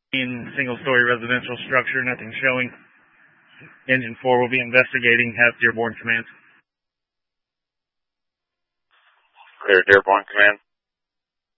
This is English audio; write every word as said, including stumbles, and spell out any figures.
in single-story residential structure, nothing showing. Engine four will be investigating. Have Dearborn Command. Clear, Dearborn Command.